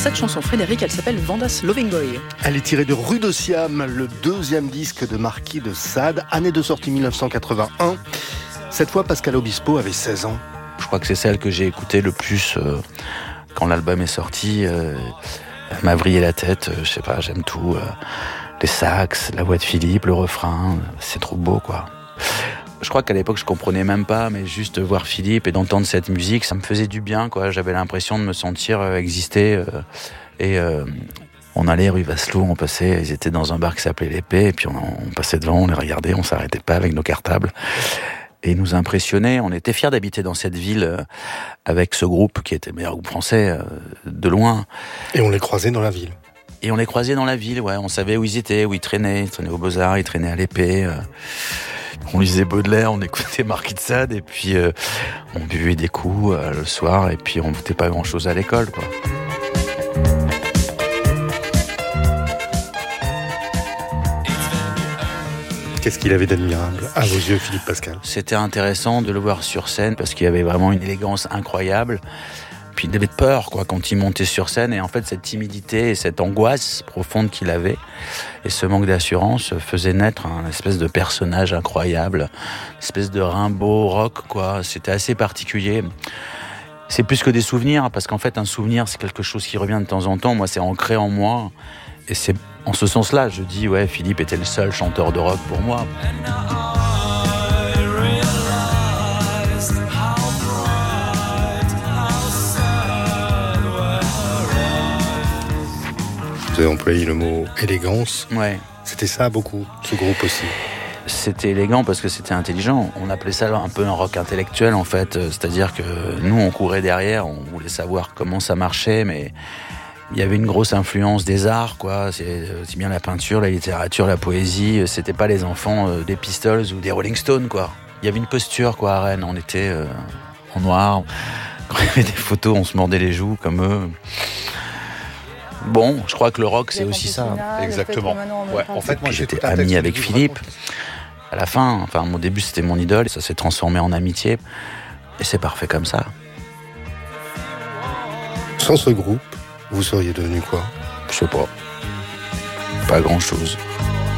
cette chanson, Frédéric, elle s'appelle Vanda's Loving Boy. Elle est tirée de Rue de Siam, le deuxième disque de Marquis de Sade, année de sortie 1981. Cette fois, Pascal Obispo avait 16 ans. Je crois que c'est celle que j'ai écoutée le plus quand l'album est sorti. Elle m'a vrillé la tête, je sais pas, j'aime tout. Les sax, la voix de Philippe, le refrain, c'est trop beau, quoi. Je crois qu'à l'époque, je comprenais même pas, mais juste voir Philippe et d'entendre cette musique, ça me faisait du bien, quoi. J'avais l'impression de me sentir exister. On allait rue Vasselot, on passait, ils étaient dans un bar qui s'appelait l'Épée, et puis on passait devant, on les regardait, on s'arrêtait pas avec nos cartables. Et ils nous impressionnaient. On était fiers d'habiter dans cette ville avec ce groupe qui était le meilleur groupe français de loin. Et on les croisait dans la ville. Et on les croisait dans la ville, ouais. On savait où ils étaient, où ils traînaient. Ils traînaient au Beaux-Arts, ils traînaient à l'Épée. On lisait Baudelaire, on écoutait Marquis de Sade, et puis on buvait des coups le soir, et puis on ne foutait pas grand-chose à l'école, quoi. Qu'est-ce qu'il avait d'admirable à vos yeux, Philippe Pascal ? C'était intéressant de le voir sur scène, parce qu'il y avait vraiment une élégance incroyable. Puis il avait peur, quoi, quand il montait sur scène, et en fait cette timidité et cette angoisse profonde qu'il avait et ce manque d'assurance faisaient naître un espèce de personnage incroyable, une espèce de Rimbaud rock, quoi. C'était assez particulier. C'est plus que des souvenirs, parce qu'en fait un souvenir c'est quelque chose qui revient de temps en temps. Moi c'est ancré en moi, et c'est en ce sens-là je dis ouais, Philippe était le seul chanteur de rock pour moi. Vous avez employé le mot élégance. Ouais. C'était ça beaucoup, ce groupe aussi. C'était élégant parce que c'était intelligent. On appelait ça un peu un rock intellectuel, en fait. C'est-à-dire que nous, on courait derrière, on voulait savoir comment ça marchait, mais il y avait une grosse influence des arts, quoi. C'est bien la peinture, la littérature, la poésie. C'était pas les enfants des Pistols ou des Rolling Stones, quoi. Il y avait une posture, quoi, à Rennes. On était en noir. Quand il y avait des photos, on se mordait les joues comme eux. Bon, je crois que le rock, c'est aussi ça. Exactement. Ouais. En fait, moi, j'étais ami avec Philippe. À la fin, enfin, au début, c'était mon idole. Ça s'est transformé en amitié. Et c'est parfait comme ça. Sans ce groupe, vous seriez devenu quoi ? Je sais pas. Pas grand-chose.